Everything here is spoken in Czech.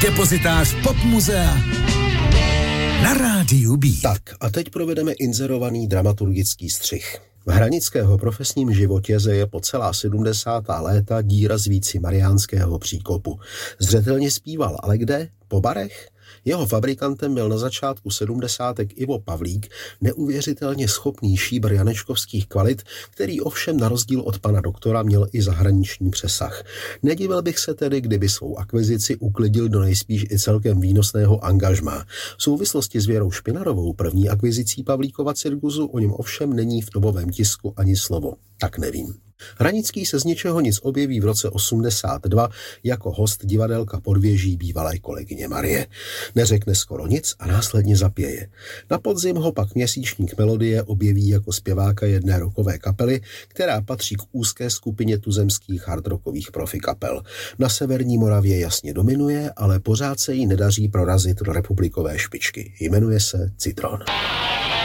Depozitář Popmuzea na rádiu B. Tak a teď provedeme inzerovaný dramaturgický střih. V Hranického profesním životě zeje po celá 70. léta díra z víci mariánského příkopu. Zřetelně zpíval, ale kde? Po barech? Jeho fabrikantem byl na začátku 70. Ivo Pavlík, neuvěřitelně schopný šíbr janečkovských kvalit, který ovšem na rozdíl od pana doktora měl i zahraniční přesah. Nedivil bych se tedy, kdyby svou akvizici uklidil do nejspíš i celkem výnosného angažmá. V souvislosti s Věrou Špinarovou, první akvizicí Pavlíkova cirkusu, o něm ovšem není v dobovém tisku ani slovo. Tak nevím. Hranický se z ničeho nic objeví v roce 82 jako host divadelka Podvěží bývalé kolegyně Marie. Neřekne skoro nic a následně zapěje. Na podzim ho pak měsíčník Melodie objeví jako zpěváka jedné rockové kapely, která patří k úzké skupině tuzemských hardrockových profikapel. Na severní Moravě jasně dominuje, ale pořád se jí nedaří prorazit do republikové špičky. Jmenuje se Citron.